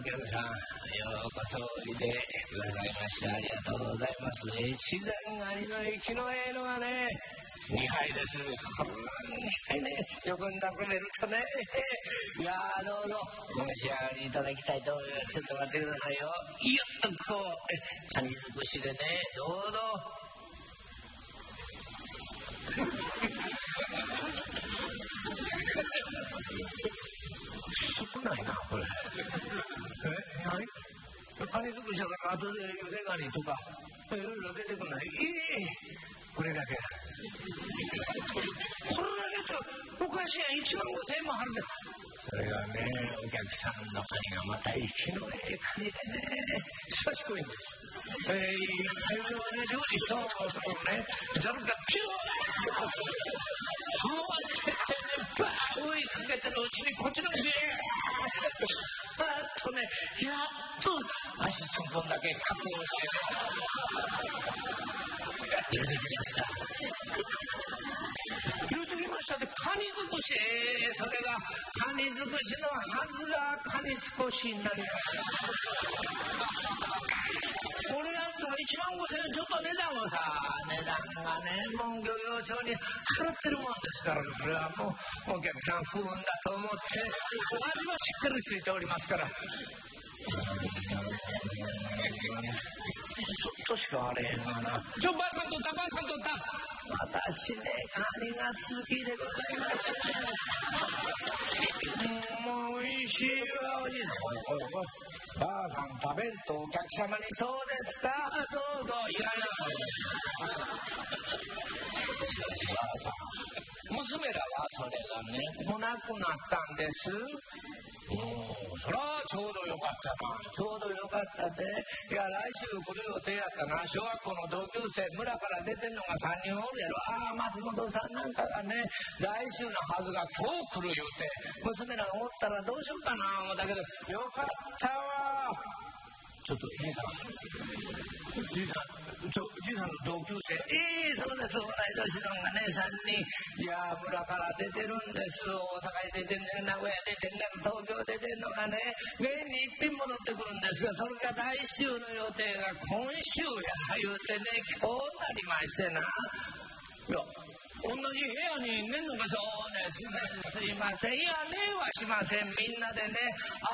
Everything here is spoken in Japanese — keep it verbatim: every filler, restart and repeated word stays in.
お客さん、ようこそおいでくださいましてありがとうございます。自然狩りの息のええのがね、にはいです。こんなにはいね、横になくめるとね、いやーどうぞお召し上がりいただきたいと思います。ちょっと待ってくださいよ。よっとこう、カニ尽くしでね、どうぞ。少ないなこれ。え、何？カニ尽くしだから後でゆでガニとかいろいろ出てこない。いい、これだけ。これだけとおかしいやん。いちまんごせんえんも張るで。それがね、お客さんのカニがまた息のええカニでね、賢いんです。えー、いっぱいね料理したのところね、ザルがピューッとハワってってね、バーッ追いかけてるうちにこっちのビーッとね、やっと足さんぼんだけ確保してね、入れてきました。入れてきましたってカニ尽くし、えー、それがカニ尽くしのはずがカニ少しになりました。これやったらいちまんごせんえんちょっと値段をさ、値段がね、もう漁業庁に払ってるもんですから、それはもうお客さん不運だと思って味はしっかりついておりますから、ちょっとしかあれへんがな。ちょ、ばあさんとったばあさんとった。私ね、カニが好きでございます。もうおいしいわ、おじさん。ばあさん食べんとお客様にそうですか、どうぞ。いやいや、しかしばあさん、娘らはそれがね、来なくなったんです。おお、そらちょうどよかったな。ちょうどよかったで、いや来週来る予定やったな。小学校の同級生、村から出てんのがさんにんおるやろ。ああ、松本さんなんかがね、来週のはずが今日来る言うて、娘らが思ったらどうしようかな思ったけど、よかったわ。ちょっといいか、じいさん、ちょじいさんの同級生、ええー、そうです、同い年のがねさんにん、いや村から出てるんです。大阪へ出てんねん、名古屋出てんねん、東京出てんのがね、年に一品戻ってくるんですが、それが来週の予定が今週や言うてね、今日なりましてな。いや同じ部屋に寝んのか。そうですね、すいません。いや寝はしません。みんなでね、